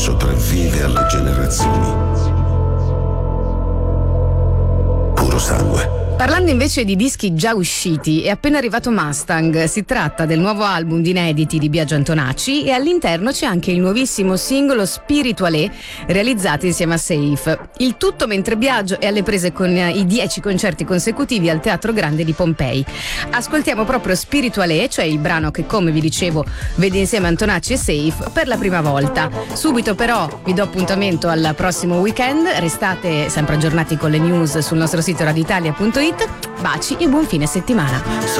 sopravvive alle generazioni. Puro sangue. Parlando invece di dischi già usciti, è appena arrivato Mustang. Si tratta del nuovo album di inediti di Biagio Antonacci e all'interno c'è anche il nuovissimo singolo Spiritualé realizzato insieme a Safe. Il tutto mentre Biagio è alle prese con i 10 concerti consecutivi al Teatro Grande di Pompei. Ascoltiamo proprio Spiritualé, cioè il brano che, come vi dicevo, vede insieme Antonacci e Safe per la prima volta. Subito però vi do appuntamento al prossimo weekend. Restate sempre aggiornati con le news sul nostro sito radioitalia.it. Baci e buon fine settimana.